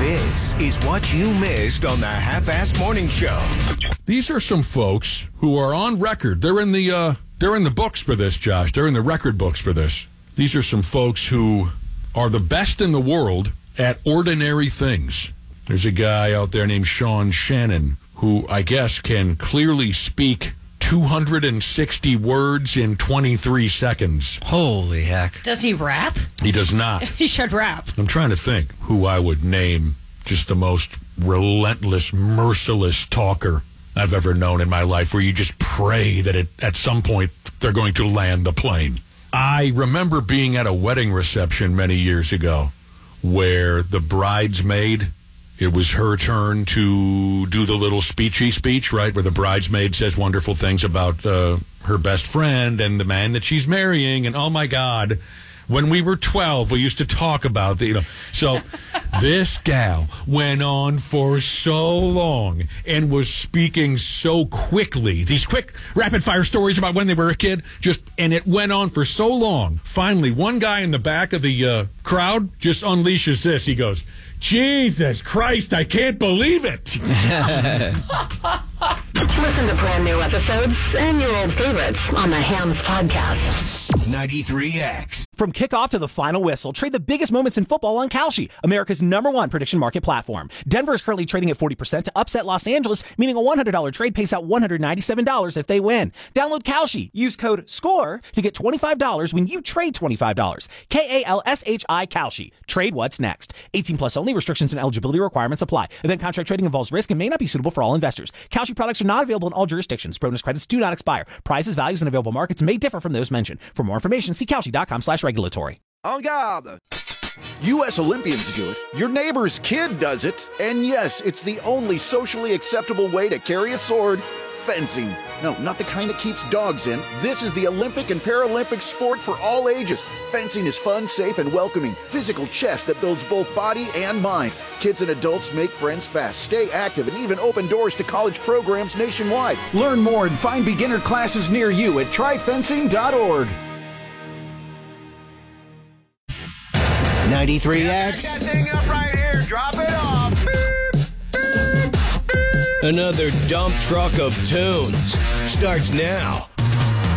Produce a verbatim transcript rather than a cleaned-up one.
This is what you missed on the Half-Assed Morning Show. These are some folks who are on record. They're in the uh, they're in the books for this, Josh. They're in the record books for this. These are some folks who are the best in the world at ordinary things. There's a guy out there named Sean Shannon who I guess can clearly speak two hundred sixty words in twenty-three seconds. Holy heck. Does he rap? He does not. He should rap. I'm trying to think who I would name just the most relentless, merciless talker I've ever known in my life, where you just pray that it, at some point they're going to land the plane. I remember being at a wedding reception many years ago where the bridesmaid, it was her turn to do the little speechy speech, right, where the bridesmaid says wonderful things about uh, her best friend and the man that she's marrying. And, oh, my God, when we were twelve, we used to talk about, the, you know. So this gal went on for so long and was speaking so quickly. These quick, rapid-fire stories about when they were a kid, just and it went on for so long. Finally, one guy in the back of the uh, crowd just unleashes this. He goes, Jesus Christ, I can't believe it. Listen to brand new episodes and your old favorites on the Hams Podcast. ninety-three X. From kickoff to the final whistle, trade the biggest moments in football on Kalshi, America's number one prediction market platform. Denver is currently trading at forty percent to upset Los Angeles, meaning a one hundred dollars trade pays out one hundred ninety-seven dollars if they win. Download Kalshi. Use code SCORE to get twenty-five dollars when you trade twenty-five dollars. K A L S H I Kalshi. Trade what's next. eighteen plus only. Restrictions and eligibility requirements apply. Event contract trading involves risk and may not be suitable for all investors. Kalshi products are not available in all jurisdictions. Bonus credits do not expire. Prices, values, and available markets may differ from those mentioned. For more information, see Kalshi.com slash regulatory. En garde! U S Olympians do it. Your neighbor's kid does it. And yes, it's the only socially acceptable way to carry a sword. Fencing. No, not the kind that keeps dogs in. This is the Olympic and Paralympic sport for all ages. Fencing is fun, safe, and welcoming. Physical chess that builds both body and mind. Kids and adults make friends fast, stay active, and even open doors to college programs nationwide. Learn more and find beginner classes near you at try fencing dot org. ninety-three X. Got that thing up right here. Drop it off. Another dump truck of tunes starts now